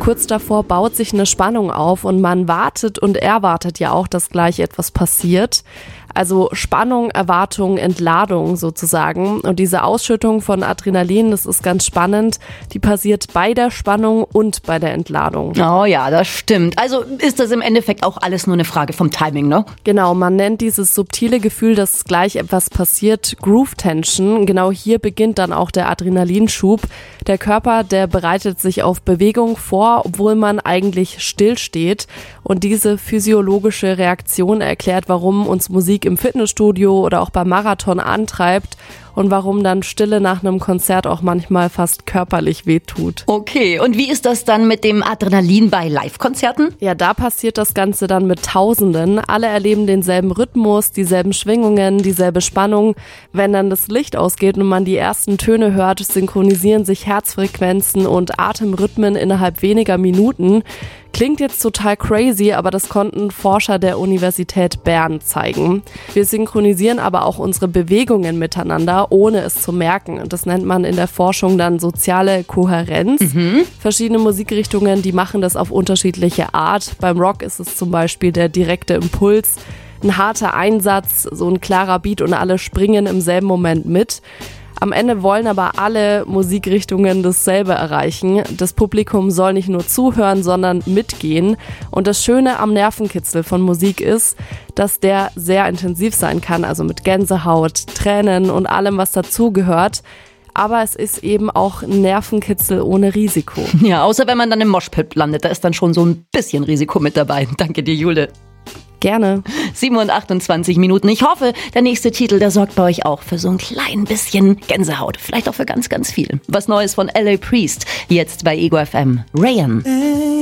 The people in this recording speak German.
Kurz davor baut sich eine Spannung auf und man wartet und erwartet ja auch, dass gleich etwas passiert. Also Spannung, Erwartung, Entladung sozusagen. Und diese Ausschüttung von Adrenalin, das ist ganz spannend, die passiert bei der Spannung und bei der Entladung. Oh ja, das stimmt. Also ist das im Endeffekt auch alles nur eine Frage vom Timing, ne? Genau, man nennt dieses subtile Gefühl, dass gleich etwas passiert, Groove Tension. Genau hier beginnt dann auch der Adrenalinschub. Der Körper, der bereitet sich auf Bewegung vor, obwohl man eigentlich stillsteht. Und diese physiologische Reaktion erklärt, warum uns Musik im Fitnessstudio oder auch beim Marathon antreibt und warum dann Stille nach einem Konzert auch manchmal fast körperlich wehtut. Okay, und wie ist das dann mit dem Adrenalin bei Live-Konzerten? Ja, da passiert das Ganze dann mit Tausenden. Alle erleben denselben Rhythmus, dieselben Schwingungen, dieselbe Spannung. Wenn dann das Licht ausgeht und man die ersten Töne hört, synchronisieren sich Herzfrequenzen und Atemrhythmen innerhalb weniger Minuten. Klingt jetzt total crazy, aber das konnten Forscher der Universität Bern zeigen. Wir synchronisieren aber auch unsere Bewegungen miteinander, ohne es zu merken. Und das nennt man in der Forschung dann soziale Kohärenz. Verschiedene Musikrichtungen, die machen das auf unterschiedliche Art. Beim Rock ist es zum Beispiel der direkte Impuls, ein harter Einsatz, so ein klarer Beat und alle springen im selben Moment mit. Am Ende wollen aber alle Musikrichtungen dasselbe erreichen. Das Publikum soll nicht nur zuhören, sondern mitgehen. Und das Schöne am Nervenkitzel von Musik ist, dass der sehr intensiv sein kann, also mit Gänsehaut, Tränen und allem, was dazugehört. Aber es ist eben auch ein Nervenkitzel ohne Risiko. Ja, außer wenn man dann im Moshpit landet, da ist dann schon so ein bisschen Risiko mit dabei. Danke dir, Jule. Gerne. 7:28 Minuten. Ich hoffe, der nächste Titel, der sorgt bei euch auch für so ein klein bisschen Gänsehaut. Vielleicht auch für ganz, ganz viel. Was Neues von L.A. Priest. Jetzt bei Ego FM. Rayan.